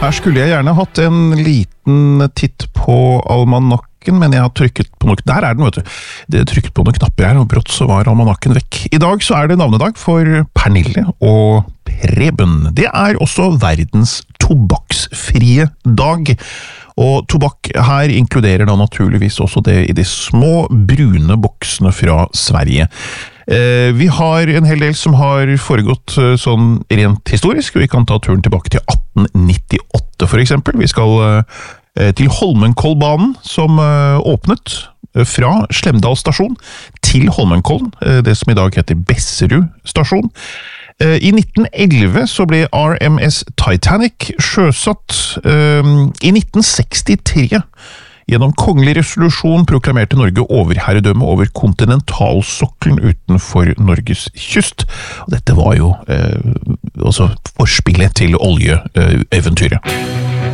Her skulle jeg gjerne hatt en liten titt på almanakken, men jeg har trykket på noe. Der er den, vet du. Det er trykket på noen knapper her, og brått så var almanakken vekk. I dag så er det navnedag for Pernille og Preben. Det er også verdens tobakksfrie dag. Og tobakk her inkluderer da naturligvis også det i de små brune boksene fra Sverige. Vi har en hel del som har foregått sånn rent historisk. Vi kan ta turen tilbake til 1898 for eksempel. Vi skal til Holmenkollbanen som åpnet fra Slemdal stasjon til Holmenkollen, det som i dag heter Besserud stasjon. I 1911 så ble RMS Titanic sjøsatt. I 1963 gjennom kongelig resolusjon proklamerte Norge overherredømme over kontinentalsokkelen utenfor Norges kyst. Og dette var jo også forspillet til oljeeventyret.